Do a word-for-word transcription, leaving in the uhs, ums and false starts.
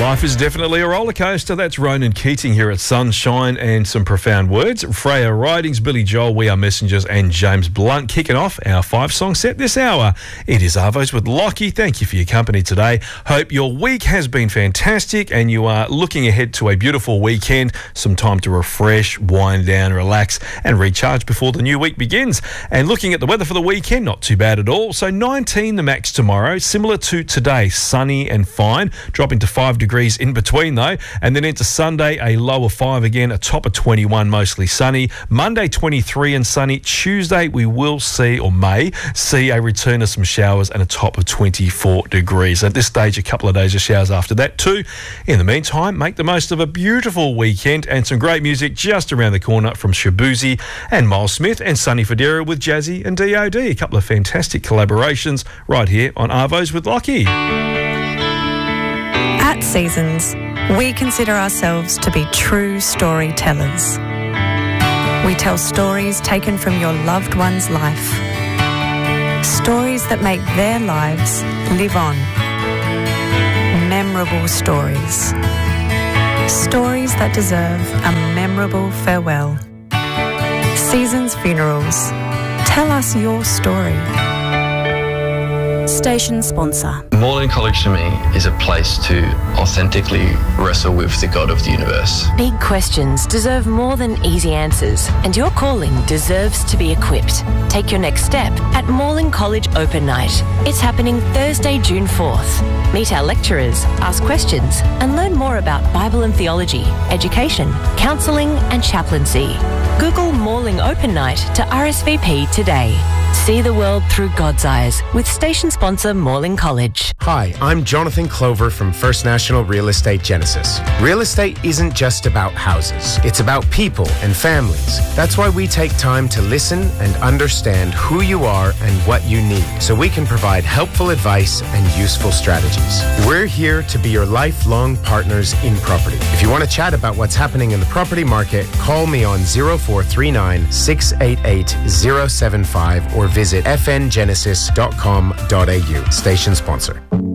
Life is definitely a roller coaster. That's Ronan Keating here at Sunshine, and some profound words. Freya Ridings, Billy Joel, We Are Messengers, and James Blunt kicking off our five-song set this hour. It is Arvos with Lockie. Thank you for your company today. Hope your week has been fantastic and you are looking ahead to a beautiful weekend. Some time to refresh, wind down, relax, and recharge before the new week begins. And looking at the weather for the weekend, not too bad at all. So nineteen the max tomorrow, similar to today, sunny and fine, dropping to five degrees in between though, and then into Sunday a low of five again, a top of twenty-one, mostly sunny. Monday twenty-three and sunny. Tuesday we will see or may see a return of some showers and a top of twenty-four degrees. At this stage a couple of days of showers after that too. In the meantime, make the most of a beautiful weekend and some great music just around the corner from Shabuzi and Miles Smith and Sonny Fodera with Jazzy and D O D. A couple of fantastic collaborations right here on Arvos with Lockie. At Seasons, we consider ourselves to be true storytellers. We tell stories taken from your loved one's life. Stories that make their lives live on. Memorable stories. Stories that deserve a memorable farewell. Seasons Funerals. Tell us your story. Station sponsor. Morling College to me is a place to authentically wrestle with the God of the universe. Big questions deserve more than easy answers, and your calling deserves to be equipped. Take your next step at Morling College Open Night. It's happening Thursday, June fourth. Meet our lecturers, ask questions, and learn more about Bible and theology, education, counselling, and chaplaincy. Google Morling Open Night to R S V P today. See the world through God's eyes with station sponsor Morling College. Hi, I'm Jonathan Clover from First National Real Estate Genesis. Real estate isn't just about houses. It's about people and families. That's why we take time to listen and understand who you are and what you need, so we can provide helpful advice and useful strategies. We're here to be your lifelong partners in property. If you want to chat about what's happening in the property market, call me on zero four three nine, six eight eight, zero seven five or visit f n genesis dot com dot a u. Station sponsor.